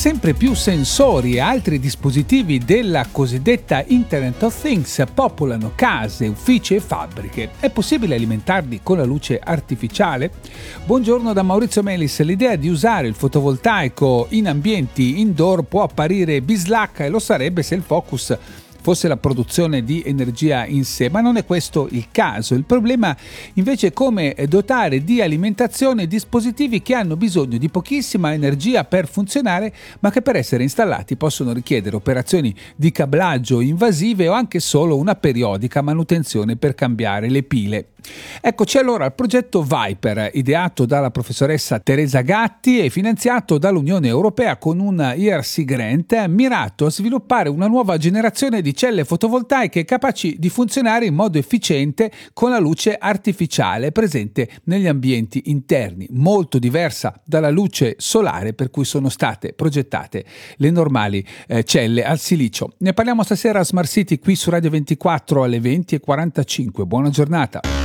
sempre più sensori e altri dispositivi della cosiddetta Internet of Things popolano case, uffici e fabbriche. È possibile alimentarli con la luce artificiale? Buongiorno da Maurizio Melis. L'idea di usare il fotovoltaico in ambienti indoor può apparire bislacca, e lo sarebbe se il focus fosse la produzione di energia in sé, ma non è questo il caso. Il problema invece è come dotare di alimentazione dispositivi che hanno bisogno di pochissima energia per funzionare, ma che per essere installati possono richiedere operazioni di cablaggio invasive o anche solo una periodica manutenzione per cambiare le pile. Eccoci allora al progetto Viper, ideato dalla professoressa Teresa Gatti e finanziato dall'Unione Europea con un ERC grant mirato a sviluppare una nuova generazione di celle fotovoltaiche capaci di funzionare in modo efficiente con la luce artificiale presente negli ambienti interni, molto diversa dalla luce solare per cui sono state progettate le normali celle al silicio. Ne parliamo stasera a Smart City qui su Radio 24 alle 20:45. Buona giornata.